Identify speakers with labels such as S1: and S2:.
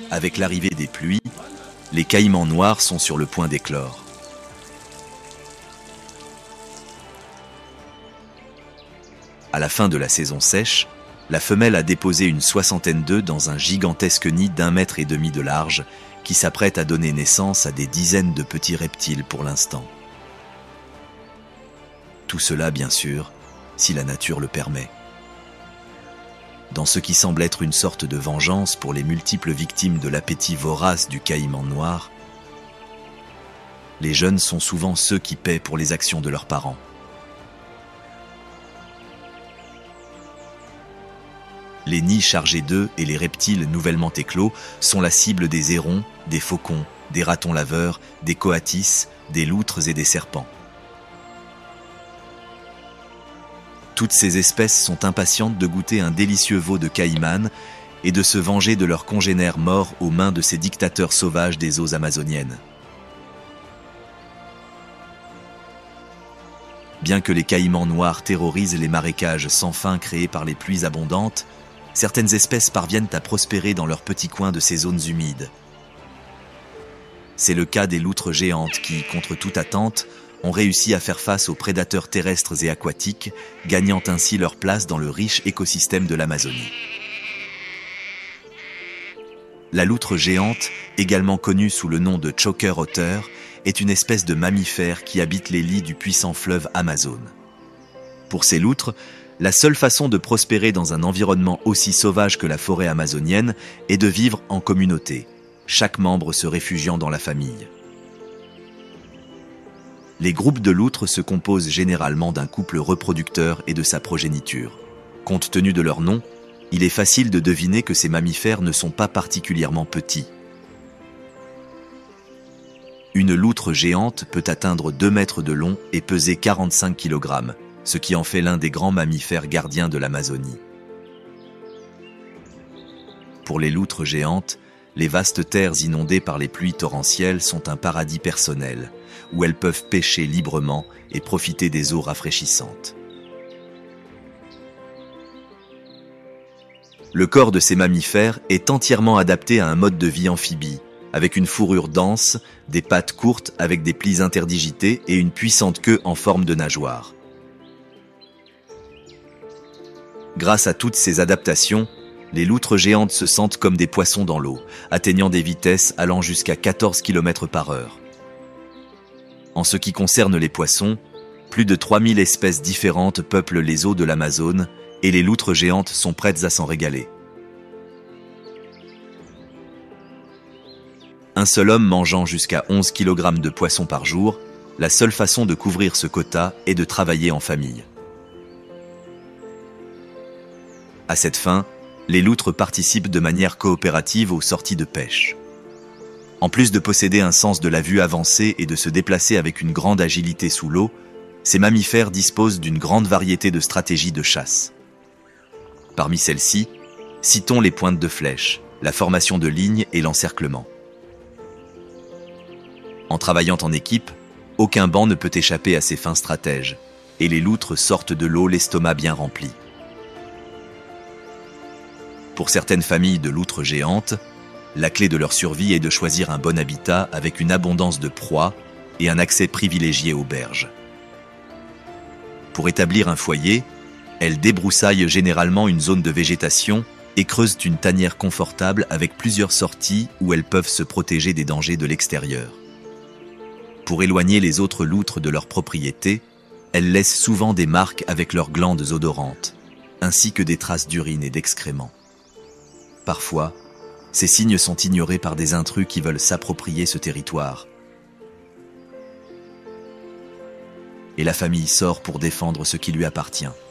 S1: Avec l'arrivée des pluies, les caïmans noirs sont sur le point d'éclore. À la fin de la saison sèche, la femelle a déposé une soixantaine d'œufs dans un gigantesque nid d'1,5 mètre de large qui s'apprête à donner naissance à des dizaines de petits reptiles pour l'instant. Tout cela, bien sûr, si la nature le permet. Dans ce qui semble être une sorte de vengeance pour les multiples victimes de l'appétit vorace du caïman noir, les jeunes sont souvent ceux qui paient pour les actions de leurs parents. Les nids chargés d'œufs et les reptiles nouvellement éclos sont la cible des hérons, des faucons, des ratons laveurs, des coatis, des loutres et des serpents. Toutes ces espèces sont impatientes de goûter un délicieux veau de caïman et de se venger de leurs congénères morts aux mains de ces dictateurs sauvages des eaux amazoniennes. Bien que les caïmans noirs terrorisent les marécages sans fin créés par les pluies abondantes, certaines espèces parviennent à prospérer dans leurs petits coins de ces zones humides. C'est le cas des loutres géantes qui, contre toute attente, ont réussi à faire face aux prédateurs terrestres et aquatiques, gagnant ainsi leur place dans le riche écosystème de l'Amazonie. La loutre géante, également connue sous le nom de choker otter, est une espèce de mammifère qui habite les lits du puissant fleuve Amazone. Pour ces loutres, la seule façon de prospérer dans un environnement aussi sauvage que la forêt amazonienne est de vivre en communauté, chaque membre se réfugiant dans la famille. Les groupes de loutres se composent généralement d'un couple reproducteur et de sa progéniture. Compte tenu de leur nom, il est facile de deviner que ces mammifères ne sont pas particulièrement petits. Une loutre géante peut atteindre 2 mètres de long et peser 45 kg, ce qui en fait l'un des grands mammifères gardiens de l'Amazonie. Pour les loutres géantes, les vastes terres inondées par les pluies torrentielles sont un paradis personnel, où elles peuvent pêcher librement et profiter des eaux rafraîchissantes. Le corps de ces mammifères est entièrement adapté à un mode de vie amphibie, avec une fourrure dense, des pattes courtes avec des plis interdigités et une puissante queue en forme de nageoire. Grâce à toutes ces adaptations, les loutres géantes se sentent comme des poissons dans l'eau, atteignant des vitesses allant jusqu'à 14 km/h. En ce qui concerne les poissons, plus de 3000 espèces différentes peuplent les eaux de l'Amazone et les loutres géantes sont prêtes à s'en régaler. Un seul homme mangeant jusqu'à 11 kg de poissons par jour, la seule façon de couvrir ce quota est de travailler en famille. À cette fin, les loutres participent de manière coopérative aux sorties de pêche. En plus de posséder un sens de la vue avancé et de se déplacer avec une grande agilité sous l'eau, ces mammifères disposent d'une grande variété de stratégies de chasse. Parmi celles-ci, citons les pointes de flèche, la formation de lignes et l'encerclement. En travaillant en équipe, aucun banc ne peut échapper à ces fins stratèges, et les loutres sortent de l'eau l'estomac bien rempli. Pour certaines familles de loutres géantes, la clé de leur survie est de choisir un bon habitat avec une abondance de proies et un accès privilégié aux berges. Pour établir un foyer, elles débroussaillent généralement une zone de végétation et creusent une tanière confortable avec plusieurs sorties où elles peuvent se protéger des dangers de l'extérieur. Pour éloigner les autres loutres de leur propriété, elles laissent souvent des marques avec leurs glandes odorantes, ainsi que des traces d'urine et d'excréments. Parfois, ces signes sont ignorés par des intrus qui veulent s'approprier ce territoire. Et la famille sort pour défendre ce qui lui appartient.